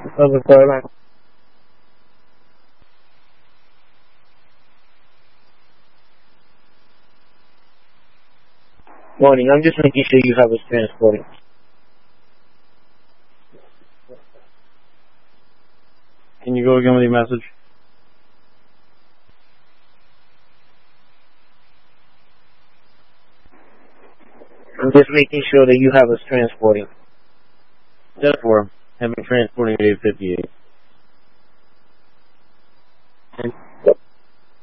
Southern Carolina. Morning, I'm just making sure you have us transporting. Can you go again with your message? I'm just making sure that you have us transporting. 10-4. Have been transporting at 8:58. And